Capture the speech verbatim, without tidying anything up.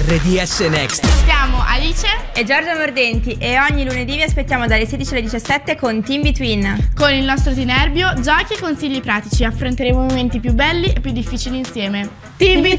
R D S Next. Siamo Alice e Giorgia Mordenti e ogni lunedì vi aspettiamo dalle sedici alle diciassette con Team Between. Con il nostro Tinerbio, giochi e consigli pratici affronteremo i momenti più belli e più difficili insieme. Team Between!